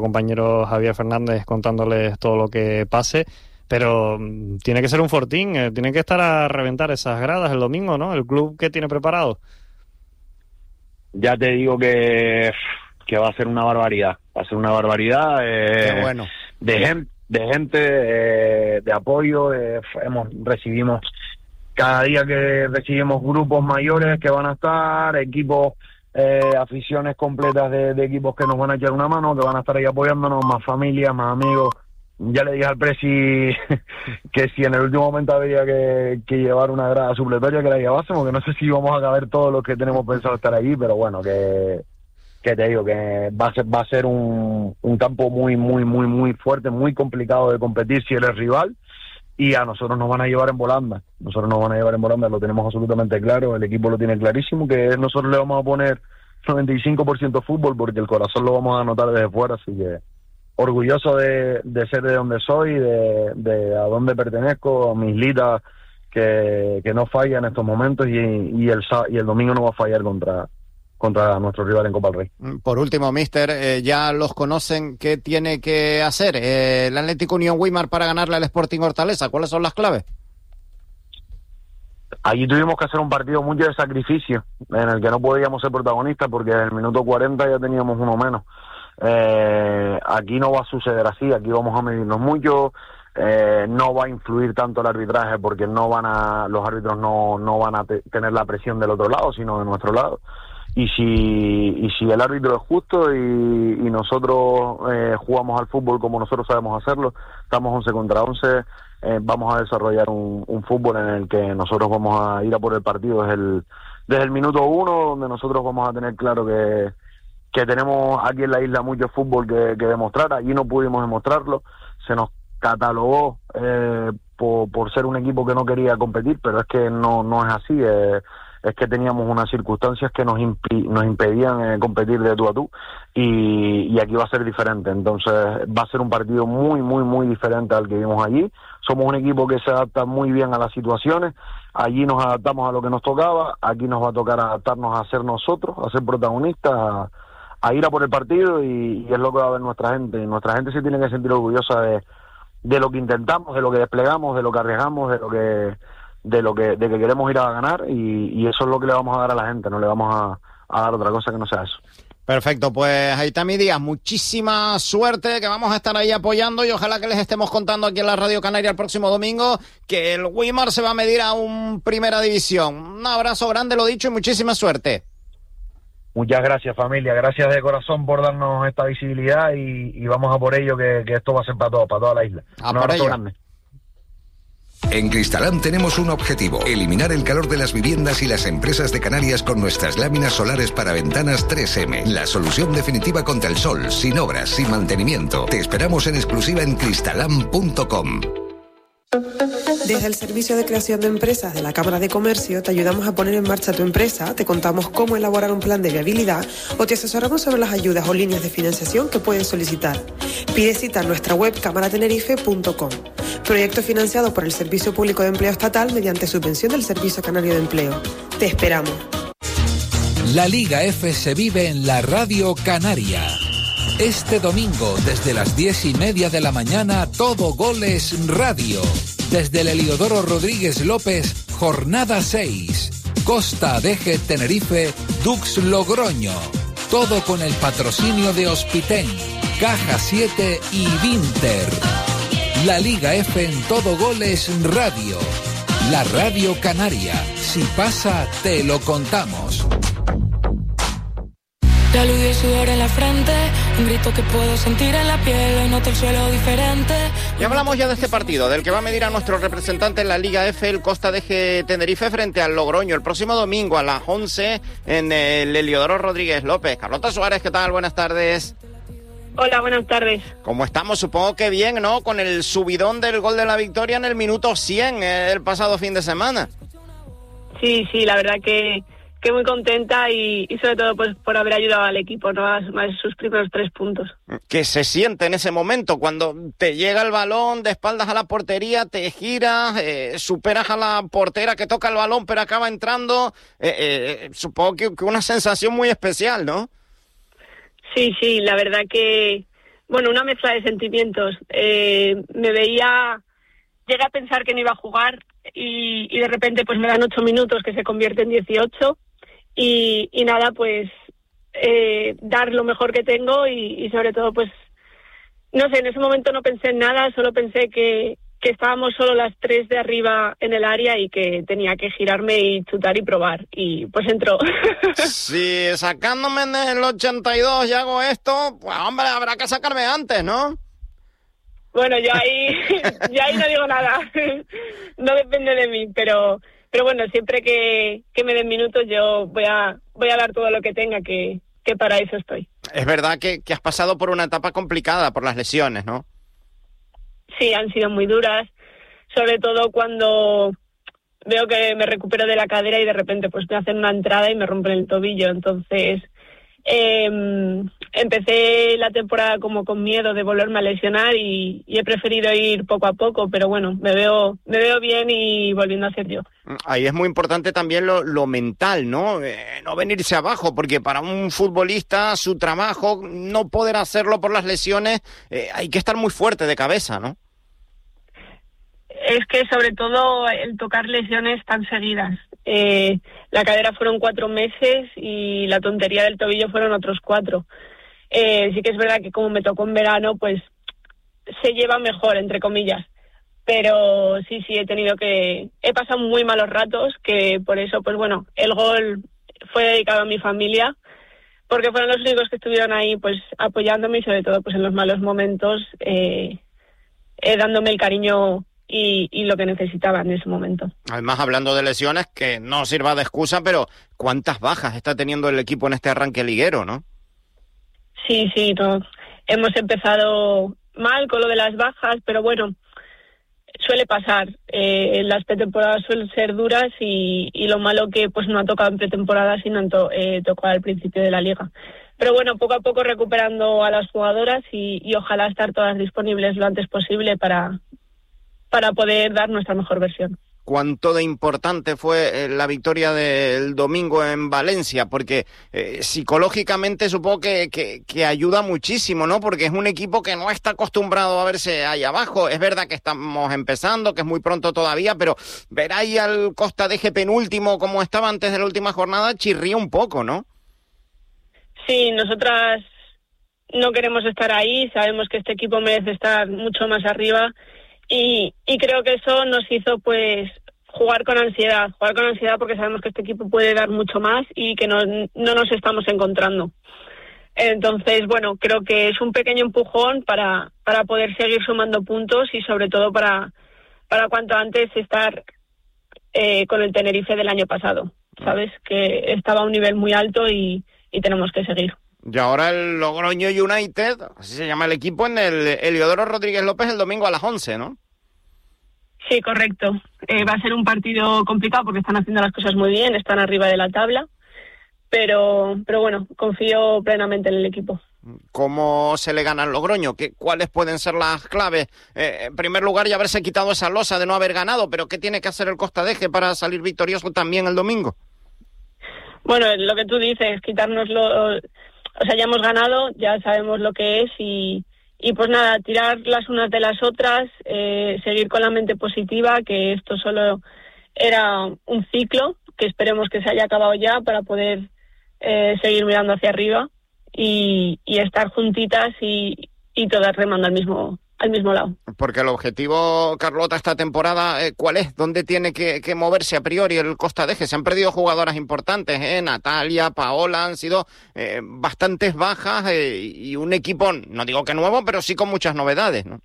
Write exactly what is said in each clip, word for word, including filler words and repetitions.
compañero Javier Fernández contándoles todo lo que pase, pero tiene que ser un fortín, eh, tiene que estar a reventar esas gradas el domingo, ¿no? El club que tiene preparado. Ya te digo que, que va a ser una barbaridad, va a ser una barbaridad eh, Qué bueno. de gente, de, gente eh, de apoyo, eh, hemos recibimos cada día que recibimos grupos mayores que van a estar, equipos, eh, aficiones completas de, de equipos que nos van a echar una mano, que van a estar ahí apoyándonos, más familias, más amigos. Ya le dije al presi que si en el último momento había que, que llevar una grada supletoria, que la llevásemos, que no sé si vamos a caber todos los que tenemos pensado estar allí, pero bueno, que, que te digo, que va a ser, va a ser un, un campo muy, muy, muy, muy fuerte, muy complicado de competir si eres rival, y a nosotros nos van a llevar en volanda, nosotros nos van a llevar en volanda, lo tenemos absolutamente claro, el equipo lo tiene clarísimo, que nosotros le vamos a poner noventa y cinco por ciento fútbol, porque el corazón lo vamos a anotar desde fuera, así que orgulloso de, de ser de donde soy, de, de a dónde pertenezco, a mis litas que, que no falla en estos momentos, y, y, el, y el domingo no va a fallar contra, contra nuestro rival en Copa del Rey. Por último, míster, eh, ya los conocen, ¿qué tiene que hacer eh, el Atlético Unión Weimar para ganarle al Sporting Hortaleza? ¿Cuáles son las claves? Allí tuvimos que hacer un partido mucho de sacrificio, en el que no podíamos ser protagonistas, porque en el minuto cuarenta ya teníamos uno menos. Eh, aquí no va a suceder así, aquí vamos a medirnos mucho, eh, no va a influir tanto el arbitraje, porque no van a, los árbitros no, no van a te, tener la presión del otro lado, sino de nuestro lado. Y si, y si el árbitro es justo y, y nosotros eh, jugamos al fútbol como nosotros sabemos hacerlo, estamos once contra once, eh, vamos a desarrollar un, un fútbol en el que nosotros vamos a ir a por el partido desde el, desde el minuto uno, donde nosotros vamos a tener claro que que tenemos aquí en la isla mucho fútbol que, que demostrar. Allí no pudimos demostrarlo, se nos catalogó eh, por, por ser un equipo que no quería competir, pero es que no no es así, eh, es que teníamos unas circunstancias que nos, impi nos impedían eh, competir de tú a tú, y, y aquí va a ser diferente. Entonces va a ser un partido muy, muy, muy diferente al que vimos allí. Somos un equipo que se adapta muy bien a las situaciones, allí nos adaptamos a lo que nos tocaba, aquí nos va a tocar adaptarnos a ser nosotros, a ser protagonistas, a, a ir a por el partido, y, y es lo que va a ver nuestra gente. Nuestra gente se tiene que sentir orgullosa de, de lo que intentamos, de lo que desplegamos, de lo que arriesgamos, de lo que de lo que de que queremos ir a ganar, y, y eso es lo que le vamos a dar a la gente, no le vamos a, a dar otra cosa que no sea eso. Perfecto, pues Aitami Díaz, muchísima suerte, que vamos a estar ahí apoyando, y ojalá que les estemos contando aquí en la Radio Canaria el próximo domingo que el Weimar se va a medir a un Primera División. Un abrazo grande, lo dicho, y muchísima suerte. Muchas gracias, familia, gracias de corazón por darnos esta visibilidad, y, y vamos a por ello, que, que esto va a ser para todo, para toda la isla. A Un por abrazo ello. grande. En Cristalam tenemos un objetivo: eliminar el calor de las viviendas y las empresas de Canarias con nuestras láminas solares para ventanas tres eme. La solución definitiva contra el sol, sin obras, sin mantenimiento. Te esperamos en exclusiva en cristalam punto com. Desde el Servicio de Creación de Empresas de la Cámara de Comercio te ayudamos a poner en marcha tu empresa, te contamos cómo elaborar un plan de viabilidad o te asesoramos sobre las ayudas o líneas de financiación que puedes solicitar. Pide cita en nuestra web cámara tenerife punto com. Proyecto financiado por el Servicio Público de Empleo Estatal mediante subvención del Servicio Canario de Empleo. Te esperamos. La Liga F se vive en la Radio Canaria. Este domingo, desde las diez y media de la mañana, Todo Goles Radio. Desde el Heliodoro Rodríguez López, jornada seis. Costa Adeje Tenerife, Dux Logroño. Todo con el patrocinio de Hospitén, Caja siete y Vinter. La Liga F en Todo Goles Radio. La Radio Canaria. Si pasa, te lo contamos. La luz y el sudor en la frente, un grito que puedo sentir en la piel, hoy noto el suelo diferente. Y hablamos ya de este partido, del que va a medir a nuestro representante en la Liga F, el Costa Adeje Tenerife, frente al Logroño, el próximo domingo a las once en el Heliodoro Rodríguez López. Carlota Suárez, ¿qué tal? Buenas tardes. Hola, buenas tardes. ¿Cómo estamos? Supongo que bien, ¿no? Con el subidón del gol de la victoria en el minuto cien eh, el pasado fin de semana. Sí, sí, la verdad que... que muy contenta y, y sobre todo pues por haber ayudado al equipo, ¿no? A, a sus primeros tres puntos. ¿Qué se siente en ese momento cuando te llega el balón de espaldas a la portería, te giras, eh, superas a la portera que toca el balón pero acaba entrando? Eh, eh, supongo que, que una sensación muy especial, ¿no? Sí, sí, la verdad que bueno, una mezcla de sentimientos. Eh, me veía, llegué a pensar que no iba a jugar y, y de repente pues me dan ocho minutos que se convierte en dieciocho y, y nada, pues eh, dar lo mejor que tengo y, y sobre todo pues, no sé, en ese momento no pensé en nada, solo pensé que, que estábamos solo las tres de arriba en el área y que tenía que girarme y chutar y probar. Y pues entró. Si sacándome en el ochenta y dos y hago esto, pues hombre, habrá que sacarme antes, ¿no? Bueno, yo ahí, yo ahí no digo nada. No depende de mí, pero pero bueno, siempre que, que me den minutos yo voy a voy a dar todo lo que tenga, que, que para eso estoy. Es verdad que, que has pasado por una etapa complicada por las lesiones, ¿no? Sí, han sido muy duras, sobre todo cuando veo que me recupero de la cadera y de repente pues me hacen una entrada y me rompen el tobillo. Entonces eh, empecé la temporada como con miedo de volverme a lesionar y, y he preferido ir poco a poco, pero bueno, me veo me veo bien y volviendo a ser yo. Ahí es muy importante también lo, lo mental, ¿no? Eh, no venirse abajo, porque para un futbolista su trabajo, no poder hacerlo por las lesiones, eh, hay que estar muy fuerte de cabeza, ¿no? Es que sobre todo el tocar lesiones tan seguidas. Eh, la cadera fueron cuatro meses y la tontería del tobillo fueron otros cuatro. Eh, sí que es verdad que como me tocó en verano, pues se lleva mejor, entre comillas. Pero sí, sí, he tenido que... He pasado muy malos ratos, que por eso, pues bueno, el gol fue dedicado a mi familia, porque fueron los únicos que estuvieron ahí, pues apoyándome y sobre todo, pues en los malos momentos, eh, eh, dándome el cariño y, y lo que necesitaba en ese momento. Además, hablando de lesiones, que no sirva de excusa, pero ¿cuántas bajas está teniendo el equipo en este arranque liguero, no? Sí, sí, no. Hemos empezado mal con lo de las bajas, pero bueno, suele pasar. Eh, las pretemporadas suelen ser duras y, y lo malo que pues no ha tocado en pretemporada, sino to, eh, tocó al principio de la liga. Pero bueno, poco a poco recuperando a las jugadoras y, y ojalá estar todas disponibles lo antes posible para, para poder dar nuestra mejor versión. Cuánto de importante fue la victoria del domingo en Valencia, porque eh, psicológicamente supongo que, que, que ayuda muchísimo, ¿no? Porque es un equipo que no está acostumbrado a verse ahí abajo. Es verdad que estamos empezando, que es muy pronto todavía, pero ver ahí al Costa Deje penúltimo como estaba antes de la última jornada chirría un poco, ¿no? Sí, nosotras no queremos estar ahí, sabemos que este equipo merece estar mucho más arriba. Y, y creo que eso nos hizo pues jugar con ansiedad, jugar con ansiedad porque sabemos que este equipo puede dar mucho más y que no, no nos estamos encontrando. Entonces, bueno, creo que es un pequeño empujón para, para poder seguir sumando puntos y sobre todo para, para cuanto antes estar eh, con el Tenerife del año pasado, ¿sabes? Que estaba a un nivel muy alto y, y tenemos que seguir. Y ahora el Logroño United, así se llama el equipo, en el Heliodoro Rodríguez López el domingo a las once, ¿no? Sí, correcto. Eh, va a ser un partido complicado porque están haciendo las cosas muy bien, están arriba de la tabla, pero, pero bueno, confío plenamente en el equipo. ¿Cómo se le gana al Logroño? ¿Qué, ¿Cuáles pueden ser las claves? Eh, en primer lugar, ya haberse quitado esa losa de no haber ganado, pero ¿qué tiene que hacer el Costa Deje para salir victorioso también el domingo? Bueno, lo que tú dices, quitárnoslo... O sea, ya hemos ganado, ya sabemos lo que es y, y pues nada, tirar las unas de las otras, eh, seguir con la mente positiva, que esto solo era un ciclo, que esperemos que se haya acabado ya para poder eh, seguir mirando hacia arriba y, y estar juntitas y, y todas remando al mismo al mismo lado. Porque el objetivo, Carlota, esta temporada, eh, ¿cuál es? ¿Dónde tiene que, que moverse a priori el Costa Deje? Se han perdido jugadoras importantes, ¿eh? Natalia, Paola, han sido eh, bastantes bajas eh, y un equipo, no digo que nuevo, pero sí con muchas novedades, ¿no?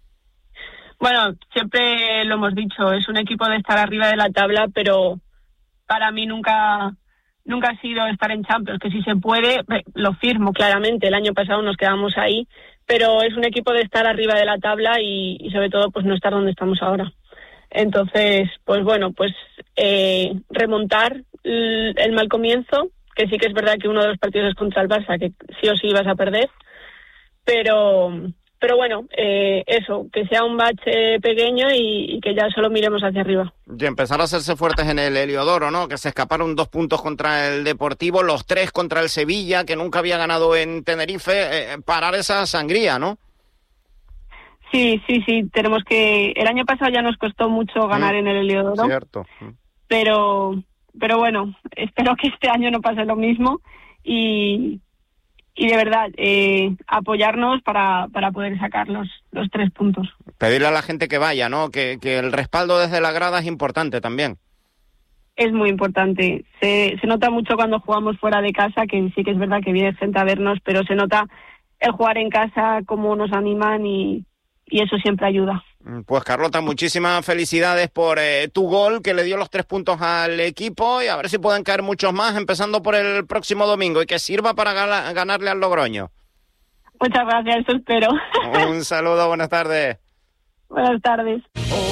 Bueno, siempre lo hemos dicho, es un equipo de estar arriba de la tabla, pero para mí nunca... Nunca ha sido estar en Champions, que si se puede, lo firmo claramente, el año pasado nos quedamos ahí, pero es un equipo de estar arriba de la tabla y, y sobre todo pues no estar donde estamos ahora. Entonces, pues bueno, pues eh, remontar el, el mal comienzo, que sí que es verdad que uno de los partidos es contra el Barça, que sí o sí vas a perder, pero, pero bueno, eh, eso, que sea un bache pequeño y, y que ya solo miremos hacia arriba. Y empezar a hacerse fuertes en el Heliodoro, ¿no? Que se escaparon dos puntos contra el Deportivo, los tres contra el Sevilla, que nunca había ganado en Tenerife. Eh, parar esa sangría, ¿no? Sí, sí, sí, tenemos que... El año pasado ya nos costó mucho ganar mm, en el Heliodoro. Cierto. Pero, pero bueno, espero que este año no pase lo mismo y... Y de verdad, eh, apoyarnos para, para poder sacar los, los tres puntos. Pedirle a la gente que vaya, ¿no? Que, que el respaldo desde la grada es importante también. Es muy importante. Se, se nota mucho cuando jugamos fuera de casa, que sí que es verdad que viene gente a vernos, pero se nota el jugar en casa, cómo nos animan y, y eso siempre ayuda. Pues Carlota, muchísimas felicidades por eh, tu gol que le dio los tres puntos al equipo y a ver si pueden caer muchos más, empezando por el próximo domingo y que sirva para gana- ganarle al Logroño. Muchas gracias, eso espero. Un saludo, buenas tardes. Buenas tardes.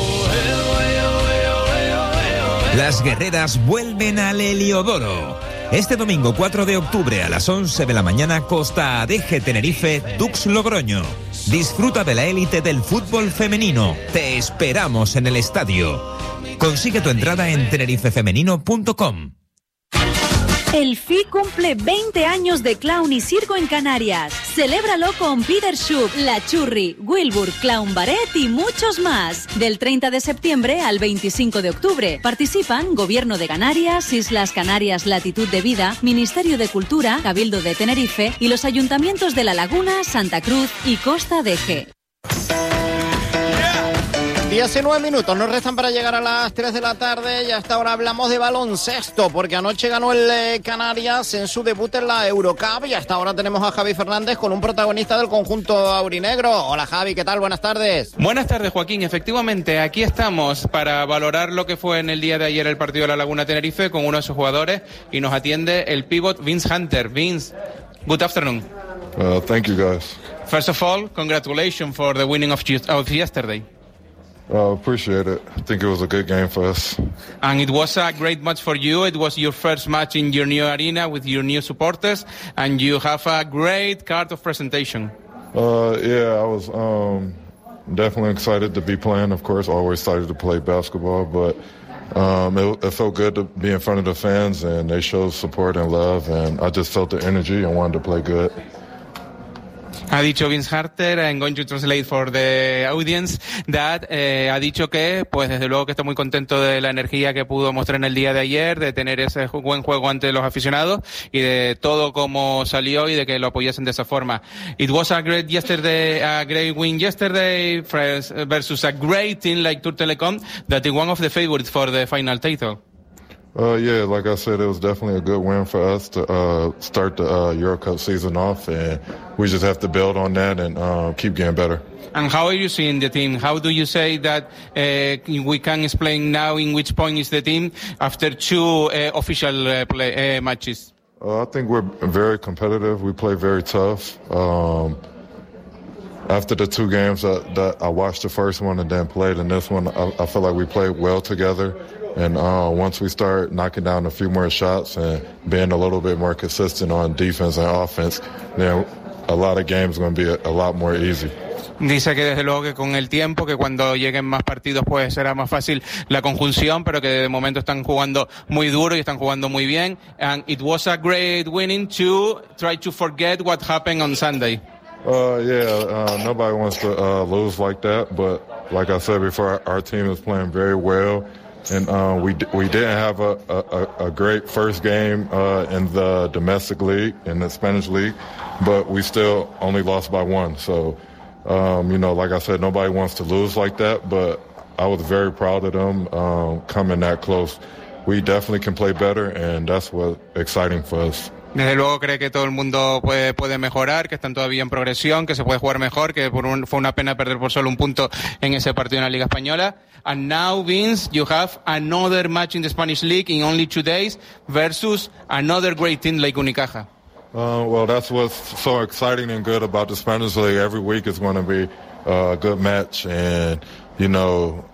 Las guerreras vuelven al Heliodoro. Este domingo cuatro de octubre a las once de la mañana, Costa Adeje Tenerife, Dux Logroño. Disfruta de la élite del fútbol femenino. Te esperamos en el estadio. Consigue tu entrada en tenerife femenino punto com. El F I cumple veinte años de clown y circo en Canarias. Celébralo con Peter Schupp, La Churri, Wilbur, Clown Barret y muchos más. Del treinta de septiembre al veinticinco de octubre. Participan Gobierno de Canarias, Islas Canarias Latitud de Vida, Ministerio de Cultura, Cabildo de Tenerife y los ayuntamientos de La Laguna, Santa Cruz y Costa Adeje. diecinueve minutos nos restan para llegar a las tres de la tarde y hasta ahora hablamos de baloncesto porque anoche ganó el eh, Canarias en su debut en la Eurocup y hasta ahora tenemos a Javi Fernández con un protagonista del conjunto aurinegro. Hola Javi, ¿qué tal? Buenas tardes. Buenas tardes Joaquín, efectivamente aquí estamos para valorar lo que fue en el día de ayer el partido de La Laguna Tenerife con uno de sus jugadores y nos atiende el pivot Vince Hunter. Vince, good afternoon. Uh, thank you guys. First of all, congratulations for the winning of, of yesterday. Uh, appreciate it. I think it was a good game for us. And it was a great match for you. It was your first match in your new arena with your new supporters, and you have a great card of presentation. Uh, yeah, I was um, definitely excited to be playing, of course. Always excited to play basketball, but um, it, it felt good to be in front of the fans, and they showed support and love, and I just felt the energy and wanted to play good. Ha dicho Vince Hunter, I'm going to translate for the audience, that eh, ha dicho que, pues desde luego que está muy contento de la energía que pudo mostrar en el día de ayer, de tener ese buen juego ante los aficionados y de todo como salió y de que lo apoyasen de esa forma. It was a great yesterday, a great win yesterday versus a great team like Tour Telecom, that is one of the favorites for the final title. Uh, yeah, like I said, it was definitely a good win for us to uh, start the uh, Euro Cup season off, and we just have to build on that and uh, keep getting better. And how are you seeing the team? How do you say that uh, we can explain now in which point is the team after two uh, official uh, play, uh, matches? Uh, I think we're very competitive. We play very tough. Um, after the two games that, that I watched the first one and then played in this one, I, I feel like we played well together. And uh, once we start knocking down a few more shots and being a little bit more consistent on defense and offense, then a lot of games are going to be a, a lot more easy. Dice que desde luego que con el tiempo, que cuando lleguen más partidos pues será más fácil la conjunción, pero que de momento están jugando muy duro y están jugando muy bien. And it was a great winning to try to forget what happened on Sunday. Uh, yeah, uh, nobody wants to uh, lose like that, but like I said before, our, our team is playing very well. And uh, we we didn't have a, a, a great first game uh, in the domestic league, in the Spanish league, but we still only lost by one. So, um, you know, like I said, nobody wants to lose like that, but I was very proud of them um, coming that close. We definitely can play better, and that's what's exciting for us. Desde luego cree que todo el mundo puede, puede mejorar, que están todavía en progresión, que se puede jugar mejor, que por un, fue una pena perder por solo un punto en ese partido en la Liga Española. And now, Vince, you have another match in the Spanish League in only two days versus another great team like Unicaja. Uh, well, that's what's so exciting and good about the Spanish League. Every week is going to be a good match, and, you know,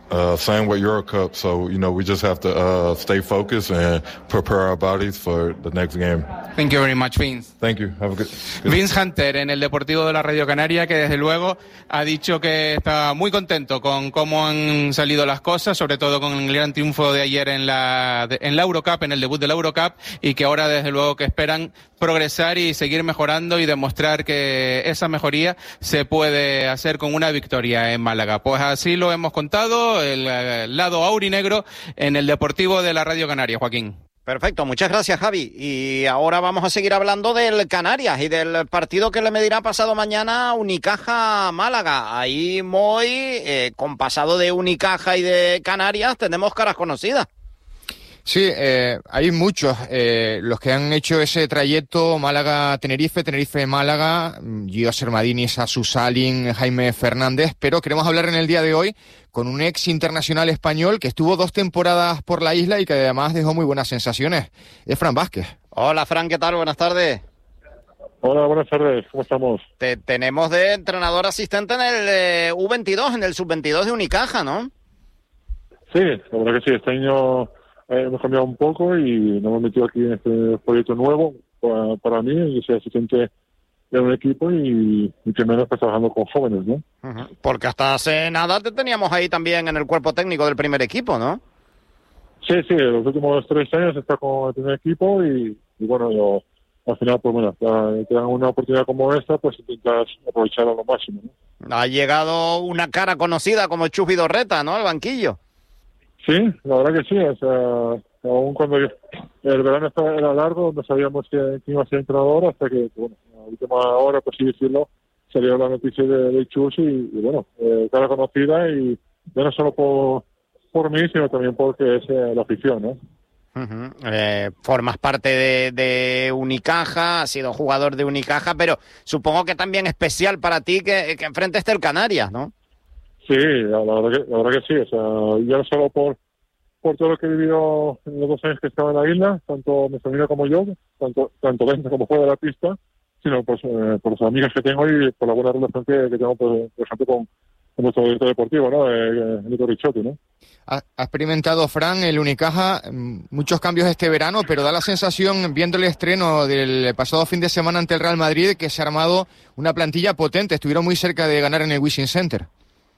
uh, same with Eurocup. So, you know, we just have to uh, stay focused and prepare our bodies for the next game. Thank you very much, Vince. Thank you. Have a good, good... Vince Hunter, en el Deportivo de la Radio Canaria, que desde luego ha dicho que está muy contento con cómo han salido las cosas, sobre todo con el gran triunfo de ayer en la, en la Eurocup, en el debut de la Eurocup, y que ahora desde luego que esperan progresar y seguir mejorando y demostrar que esa mejoría se puede hacer con una victoria en Málaga. Pues así lo hemos contado, el, el lado aurinegro en el Deportivo de la Radio Canaria, Joaquín. Perfecto, muchas gracias, Javi. Y ahora vamos a seguir hablando del Canarias y del partido que le medirá pasado mañana Unicaja Málaga. Ahí muy eh, con pasado de Unicaja y de Canarias tenemos caras conocidas. Sí, eh, hay muchos, eh, los que han hecho ese trayecto Málaga-Tenerife, Tenerife-Málaga, Gio Sermadini, Sasu Salin, Jaime Fernández, pero queremos hablar en el día de hoy con un ex internacional español que estuvo dos temporadas por la isla y que además dejó muy buenas sensaciones. Es Fran Vázquez. Hola, Fran, ¿qué tal? Buenas tardes. Hola, buenas tardes. ¿Cómo estamos? Te, tenemos de entrenador asistente en el eh, U veintidós, en el sub veintidós de Unicaja, ¿no? Sí, la verdad que sí. Este año eh, hemos cambiado un poco y nos hemos metido aquí en este proyecto nuevo para, para mí. Yo soy asistente de un equipo y, y que menos está trabajando con jóvenes, ¿no? Uh-huh. Porque hasta hace nada te teníamos ahí también en el cuerpo técnico del primer equipo, ¿no? Sí, sí, los últimos tres años está con el primer equipo y, y bueno, yo, al final, pues bueno, te dan una oportunidad como esta, pues intentas aprovecharla lo máximo, ¿no? Ha llegado una cara conocida como Chus Vidorreta, ¿no? Al banquillo. Sí, la verdad que sí, o sea, aún cuando yo, el verano estaba, era largo, no sabíamos que iba a ser entrenador hasta que, bueno, a la última hora, por así decirlo, salió la noticia de, de Chus y, y bueno, eh, cara conocida y ya no solo por, por mí, sino también porque es eh, la afición, ¿no? Uh-huh. Eh, formas parte de, de Unicaja, has sido jugador de Unicaja, pero supongo que también especial para ti que, que enfrente esté el Canarias, ¿no? Sí, la, la, verdad que, la verdad que sí, o sea, ya no solo por, por todo lo que he vivido en los dos años que estaba en la isla, tanto mi familia como yo, tanto tanto dentro como fuera de la pista, sino pues, eh, por los amigos que tengo y por la buena relación que, que tengo, pues, por ejemplo, con, con nuestro director deportivo, ¿no? Eh, Nico Ricciotti, ¿no? Ha, ha experimentado, Fran, el Unicaja, muchos cambios este verano, pero da la sensación, viendo el estreno del pasado fin de semana ante el Real Madrid, que se ha armado una plantilla potente. Estuvieron muy cerca de ganar en el Wishing Center.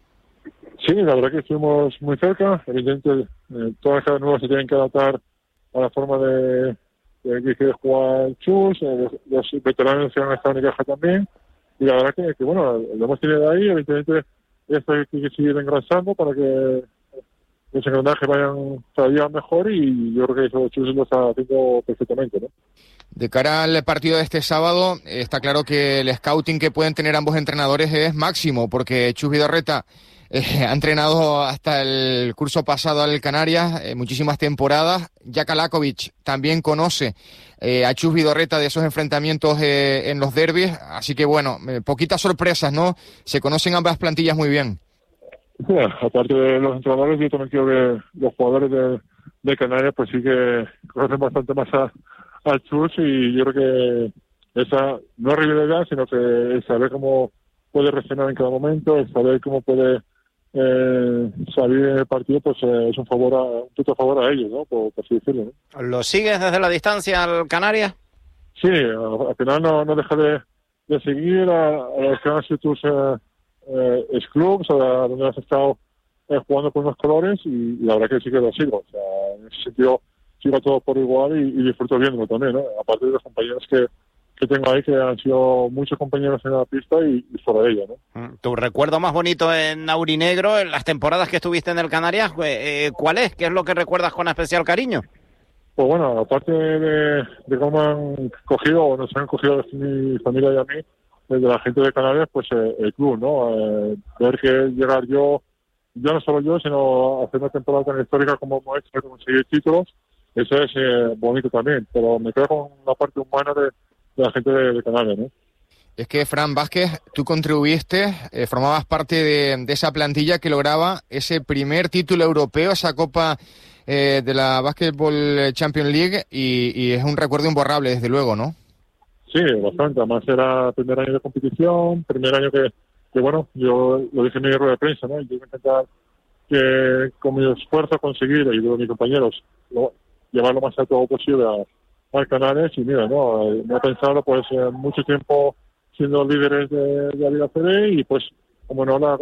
Sí, la verdad que estuvimos muy cerca. Evidentemente, eh, todas las caras nuevas se tienen que adaptar a la forma de, de que quiere jugar Chus. Eh, los veteranos se han estado en Unicaja también. Y la verdad que, que bueno, lo hemos tenido ahí. Evidentemente, esto hay que seguir engrasando para que los engranajes vayan cada día mejor y yo creo que eso Chus lo está haciendo perfectamente, ¿no? De cara al partido de este sábado, está claro que el scouting que pueden tener ambos entrenadores es máximo, porque Chus Vidorreta eh, ha entrenado hasta el curso pasado al Canarias, eh, muchísimas temporadas. Jaka Lakovic también conoce eh, a Chus Vidorreta de esos enfrentamientos eh, en los derbis, así que bueno, eh, poquitas sorpresas, ¿no? Se conocen ambas plantillas muy bien. Bueno, aparte de los entrenadores, yo también creo que los jugadores de, de Canarias pues sí que conocen bastante más a, a Chus y yo creo que esa no es rivalidad, sino que es saber cómo puede reaccionar en cada momento, es saber cómo puede eh, salir en el partido, pues eh, es un favor a, un puto favor a ellos, ¿no? Por, por así decirlo, ¿no? ¿Lo sigues desde la distancia al Canarias? Sí, al final no, no deja de, de seguir a, a los que han sido tus eh, eh, clubs, a donde has estado eh, jugando con los colores y, y la verdad que sí que lo sigo. O sea, en ese sentido sigo todo por igual y, y disfruto viéndolo también, ¿no? Aparte de los compañeros que, que tengo ahí, que han sido muchos compañeros en la pista y, y fuera de ella, ¿no? ¿Tu recuerdo más bonito en Aurinegro, en las temporadas que estuviste en el Canarias, eh, cuál es? ¿Qué es lo que recuerdas con especial cariño? Pues bueno, aparte de, de cómo han cogido o nos han cogido mi familia y a mí, de la gente de Canarias, pues eh, el club, ¿no? Eh, ver que llegar yo, ya no solo yo, sino hacer una temporada tan histórica como hemos hecho, conseguir títulos, eso es eh, bonito también, pero me quedo con la parte humana de, de la gente de, de Canarias, ¿no? Es que, Fran Vázquez, tú contribuiste, eh, formabas parte de, de esa plantilla que lograba ese primer título europeo, esa Copa eh, de la Basketball Champions League, y, y es un recuerdo imborrable, desde luego, ¿no? Sí, bastante. Además era el primer año de competición, primer año que, que bueno, yo lo dije en mi rueda de prensa, ¿no? Yo iba a intentar que con mi esfuerzo conseguir, y de mis compañeros, lo, llevar lo más alto posible a, a Canarias. Y mira, no, me he pensado pues eh, mucho tiempo siendo líderes de, de la Liga C D, y pues como no la,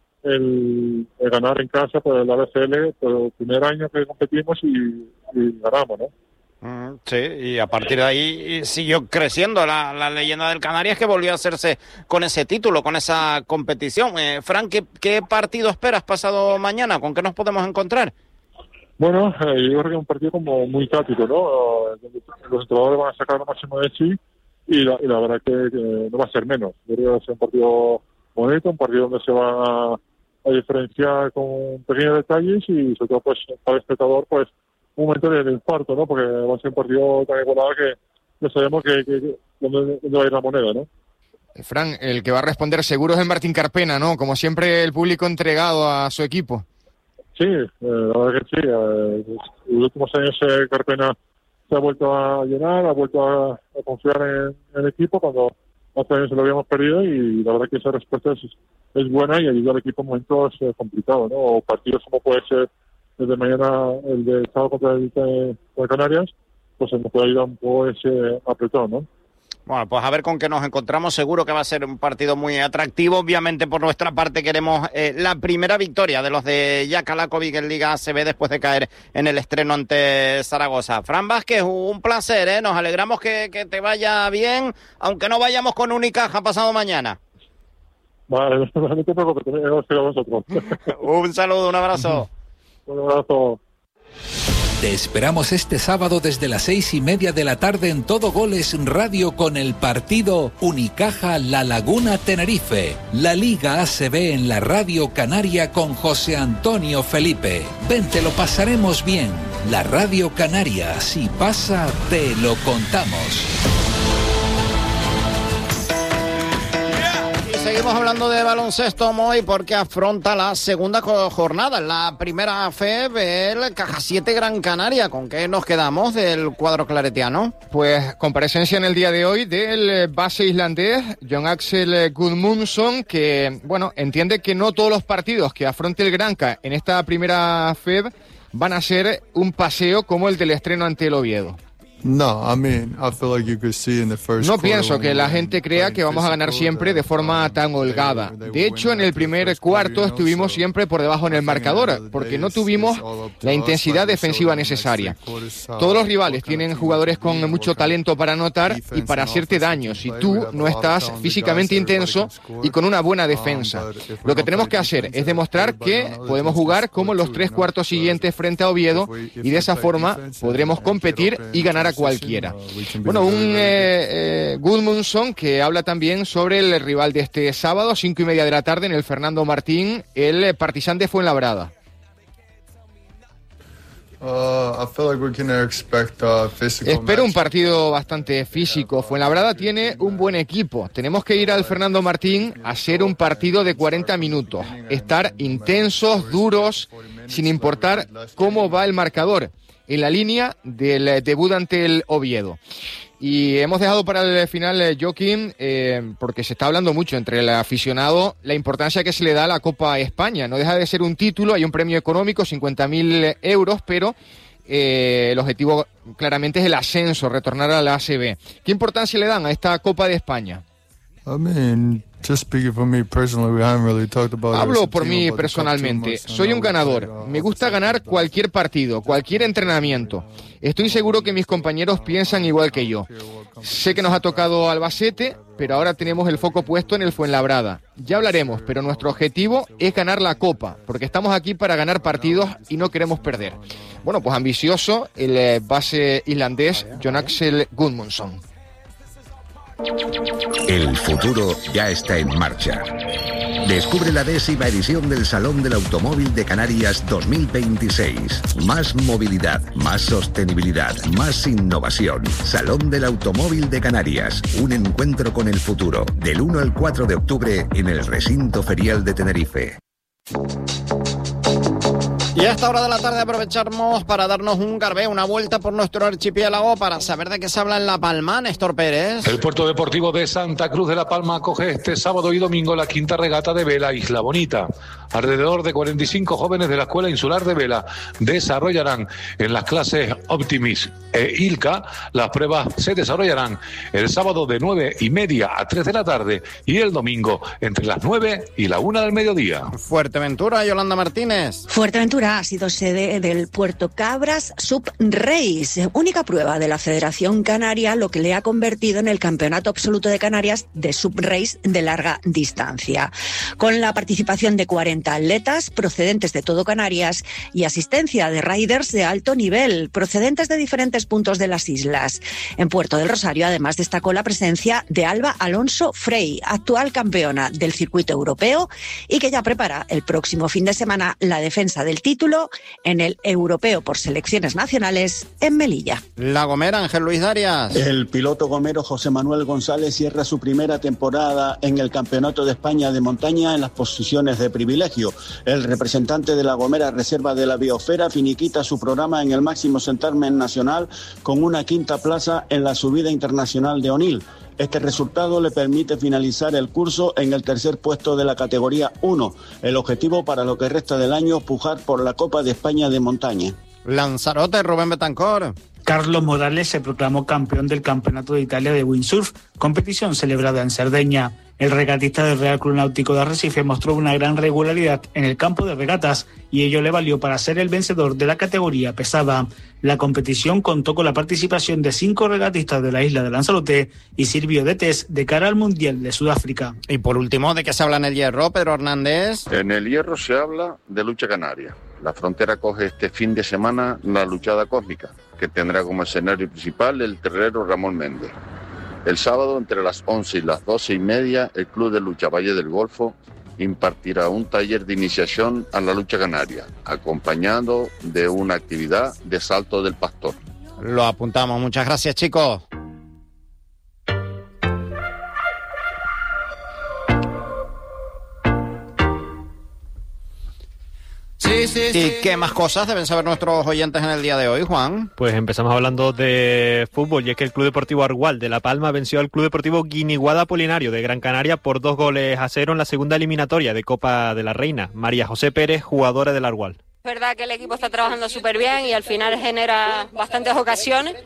el, el ganar en casa pues la B C L, pues el primer año que competimos y, y ganamos, ¿no? Mm, sí, y a partir de ahí siguió creciendo la, la leyenda del Canarias, que volvió a hacerse con ese título, con esa competición. Eh, Fran, ¿qué, ¿qué partido esperas pasado mañana? ¿Con qué nos podemos encontrar? Bueno, eh, yo creo que es un partido como muy táctico, ¿no? Los entrenadores van a sacar lo máximo de sí, y la, y la verdad que, que no va a ser menos. Yo creo que va a ser un partido bonito, un partido donde se va a, a diferenciar con pequeños detalles, y sobre todo pues para el espectador pues un momento de, de infarto, ¿no? Porque va a ser un partido tan igualado que no sabemos que, que, que dónde, dónde va a ir la moneda, ¿no? Fran, el que va a responder seguro es el Martín Carpena, ¿no? Como siempre, el público entregado a su equipo. Sí, eh, la verdad que sí. Eh, en los últimos años eh, Carpena se ha vuelto a llenar, ha vuelto a, a confiar en, en el equipo cuando hace años se lo habíamos perdido, y la verdad que esa respuesta es, es buena y ayuda al equipo en momentos eh, complicados, ¿no? O partidos como puede ser desde mañana el de sábado contra el de Canarias, pues se nos puede ayudar un poco ese apretón, ¿no? Bueno, pues a ver con qué nos encontramos. Seguro que va a ser un partido muy atractivo. Obviamente, por nuestra parte, queremos eh, la primera victoria de los de Jaka Lakovic en Liga A C B después de caer en el estreno ante Zaragoza. Fran Vázquez, un placer, ¿eh? Nos alegramos que, que te vaya bien, aunque no vayamos con Unicaja pasado mañana. Vale, no te preocupes, que a vosotros. Un saludo, un abrazo. Un abrazo. Te esperamos este sábado desde las seis y media de la tarde en Todo Goles Radio con el partido Unicaja La Laguna Tenerife. La Liga A C B en la Radio Canaria con José Antonio Felipe. Ven, te lo pasaremos bien. La Radio Canaria, si pasa, te lo contamos. Seguimos hablando de baloncesto hoy porque afronta la segunda jornada. La primera F E B, el Caja siete Gran Canaria. ¿Con qué nos quedamos del cuadro claretiano? Pues comparecencia en el día de hoy del base islandés Jon Axel Gudmundsson, que bueno, entiende que no todos los partidos que afronte el Granca en esta primera F E B van a ser un paseo como el del estreno ante el Oviedo. No, I mean, I feel like you could see in the first No pienso que la gente crea que vamos a ganar siempre de forma tan holgada. De hecho, en el primer cuarto estuvimos siempre por debajo en el marcador, porque no tuvimos la intensidad defensiva necesaria. Todos los rivales tienen jugadores con mucho talento para anotar y para hacerte daño si tú no estás físicamente intenso y con una buena defensa. Lo que tenemos que hacer es demostrar que podemos jugar como los tres cuartos siguientes frente a Oviedo, y de esa forma podremos competir y ganar a cualquiera. Bueno, un eh, eh, Gudmundsson que habla también sobre el rival de este sábado, cinco y media de la tarde, en el Fernando Martín, el Partizan de Fuenlabrada. Uh, I feel like we can expect, uh, Espero un partido bastante físico. Fuenlabrada tiene un buen equipo. Tenemos que ir al Fernando Martín a hacer un partido de cuarenta minutos, estar intensos, duros, sin importar cómo va el marcador, en la línea del debut ante el Oviedo. Y hemos dejado para el final, Joaquín, eh, porque se está hablando mucho entre el aficionado, la importancia que se le da a la Copa España. No deja de ser un título, hay un premio económico, cincuenta mil euros, pero eh, el objetivo claramente es el ascenso, retornar a la A C B. ¿Qué importancia le dan a esta Copa de España? I mean, just speaking for me personally, we haven't really talked about it. Hablo por mí personalmente. Soy un ganador. Me gusta ganar cualquier partido, cualquier entrenamiento. Estoy seguro que mis compañeros piensan igual que yo. Sé que nos ha tocado Albacete, pero ahora tenemos el foco puesto en el Fuenlabrada. Ya hablaremos, pero nuestro objetivo es ganar la Copa, porque estamos aquí para ganar partidos y no queremos perder. Bueno, pues ambicioso el base islandés Jon Axel Gudmundsson. El futuro ya está en marcha. Descubre la décima edición del Salón del Automóvil de Canarias dos mil veintiséis. Más movilidad, más sostenibilidad, más innovación. Salón del Automóvil de Canarias. Un encuentro con el futuro. Del uno al cuatro de octubre en el Recinto Ferial de Tenerife. Y a esta hora de la tarde aprovechamos para darnos un garbé, una vuelta por nuestro archipiélago para saber de qué se habla en La Palma. Néstor Pérez. El Puerto Deportivo de Santa Cruz de La Palma acoge este sábado y domingo la quinta regata de vela Isla Bonita. Alrededor de cuarenta y cinco jóvenes de la Escuela Insular de Vela desarrollarán en las clases Optimis e Ilca. Las pruebas se desarrollarán el sábado de nueve y media a tres de la tarde y el domingo entre las nueve y la una del mediodía. Fuerteventura, Yolanda Martínez. Fuerteventura ha sido sede del Puerto Cabras Sub Race, única prueba de la Federación Canaria, lo que le ha convertido en el Campeonato Absoluto de Canarias de Sub Race de larga distancia. Con la participación de cuarenta atletas procedentes de todo Canarias y asistencia de riders de alto nivel procedentes de diferentes puntos de las islas. En Puerto del Rosario, además, destacó la presencia de Alba Alonso Frey, actual campeona del circuito europeo y que ya prepara el próximo fin de semana la defensa del título en el Europeo por Selecciones Nacionales en Melilla. La Gomera, Ángel Luis Darias. El piloto gomero José Manuel González cierra su primera temporada en el Campeonato de España de Montaña en las posiciones de privilegio. El representante de La Gomera Reserva de la Biosfera finiquita su programa en el máximo certamen nacional con una quinta plaza en la subida internacional de Onil. Este resultado le permite finalizar el curso en el tercer puesto de la categoría uno. El objetivo para lo que resta del año, pujar por la Copa de España de Montaña. Lanzarote, Rubén Betancor. Carlos Morales se proclamó campeón del Campeonato de Italia de Windsurf, competición celebrada en Cerdeña. El regatista del Real Club Náutico de Arrecife mostró una gran regularidad en el campo de regatas y ello le valió para ser el vencedor de la categoría pesada. La competición contó con la participación de cinco regatistas de la isla de Lanzarote y sirvió de test de cara al Mundial de Sudáfrica. Y por último, ¿de qué se habla en el hierro, Pedro Hernández? En el hierro se habla de lucha canaria. La Frontera coge este fin de semana la luchada cósmica, que tendrá como escenario principal el terrero Ramón Méndez. El sábado, entre las once y las doce y media, el Club de Lucha Valle del Golfo impartirá un taller de iniciación a la lucha canaria, acompañado de una actividad de salto del pastor. Lo apuntamos. Muchas gracias, chicos. Sí, sí, sí. ¿Y qué más cosas deben saber nuestros oyentes en el día de hoy, Juan? Pues empezamos hablando de fútbol, y es que el Club Deportivo Argual de La Palma venció al Club Deportivo Guiniguada Apolinario de Gran Canaria por dos goles a cero en la segunda eliminatoria de Copa de la Reina. María José Pérez, jugadora del Argual. Es verdad que el equipo está trabajando súper bien y al final genera bastantes ocasiones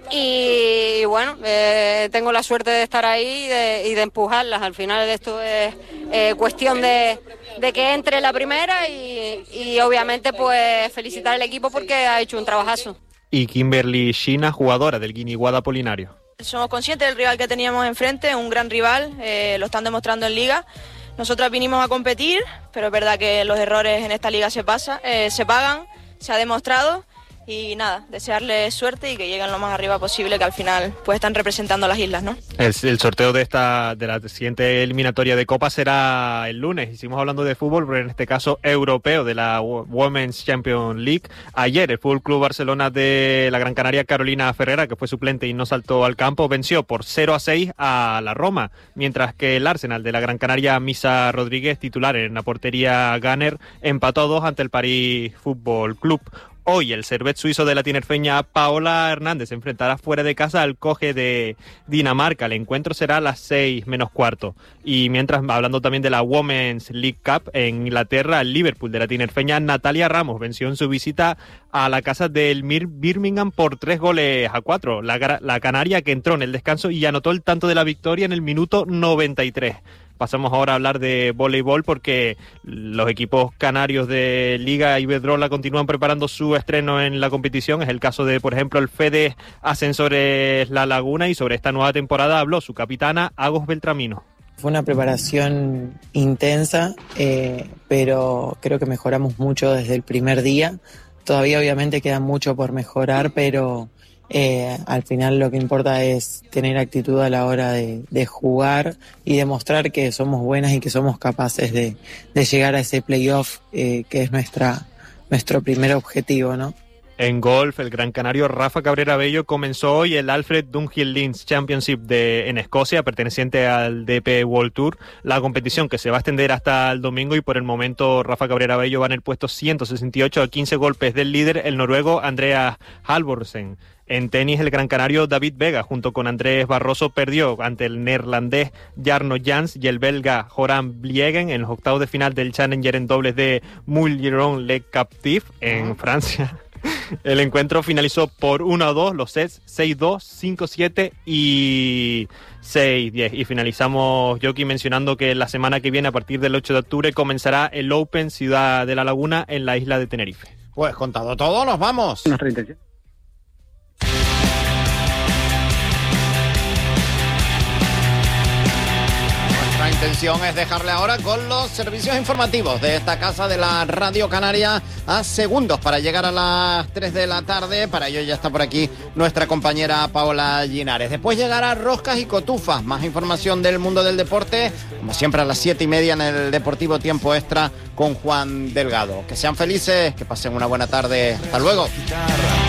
y bueno, eh, tengo la suerte de estar ahí y de, y de empujarlas. Al final esto es eh, cuestión de, de que entre la primera y, y obviamente pues felicitar al equipo porque ha hecho un trabajazo. Y Kimberly Shina, jugadora del Guiniguada Apolinario. Somos conscientes del rival que teníamos enfrente, un gran rival, eh, lo están demostrando en Liga. Nosotras vinimos a competir, pero es verdad que los errores en esta liga se pasa, eh, se pagan, se ha demostrado y nada, desearles suerte y que lleguen lo más arriba posible, que al final pues están representando a las islas, ¿no? El, el sorteo de esta de la siguiente eliminatoria de Copa será el lunes. Hicimos hablando de fútbol, pero en este caso europeo, de la Women's Champions League. Ayer el Fútbol Club Barcelona de la Gran Canaria, Carolina Ferrera, que fue suplente y no saltó al campo, venció por cero a seis a la Roma, mientras que el Arsenal de la Gran Canaria, Misa Rodríguez, titular en la portería Gunner, empató a dos ante el París Fútbol Club. Hoy el Servet suizo de la tinerfeña Paola Hernández se enfrentará fuera de casa al Coge de Dinamarca. El encuentro será a las seis menos cuarto. Y mientras, hablando también de la Women's League Cup en Inglaterra, el Liverpool de la tinerfeña Natalia Ramos venció en su visita a la casa del Birmingham por tres goles a cuatro. La, la canaria, que entró en el descanso y anotó el tanto de la victoria en el minuto noventa y tres. Pasamos ahora a hablar de voleibol porque los equipos canarios de Liga Iberdrola continúan preparando su estreno en la competición. Es el caso de, por ejemplo, el Fede Ascensores La Laguna, y sobre esta nueva temporada habló su capitana Agos Beltramino. Fue una preparación intensa, eh, pero creo que mejoramos mucho desde el primer día. Todavía obviamente queda mucho por mejorar, pero Eh, al final lo que importa es tener actitud a la hora de, de jugar y demostrar que somos buenas y que somos capaces de, de llegar a ese playoff eh, que es nuestra, nuestro primer objetivo, ¿no? En golf, el gran canario Rafa Cabrera Bello comenzó hoy el Alfred Dunhill Links Championship de, en Escocia, perteneciente al D P World Tour, la competición que se va a extender hasta el domingo, y por el momento Rafa Cabrera Bello va en el puesto ciento sesenta y ocho a quince golpes del líder, el noruego Andreas Halvorsen. En tenis, el gran canario David Vega, junto con Andrés Barroso, perdió ante el neerlandés Jarno Jans y el belga Joran Bliegen en los octavos de final del Challenger en dobles de Moulieron-Le Captif en Francia. El encuentro finalizó por uno a dos, los sets seis dos, cinco siete y seis diez. Y finalizamos, Joaquín, mencionando que la semana que viene, a partir del ocho de octubre, comenzará el Open Ciudad de la Laguna en la isla de Tenerife. Pues contado todo, nos vamos. Nuestra intención. La intención es dejarle ahora con los servicios informativos de esta casa de la Radio Canaria a segundos para llegar a las tres de la tarde. Para ello ya está por aquí nuestra compañera Paola Linares. Después llegará Roscas y Cotufas, más información del mundo del deporte, como siempre a las siete y media en el Deportivo Tiempo Extra con Juan Delgado. Que sean felices, que pasen una buena tarde. Hasta luego.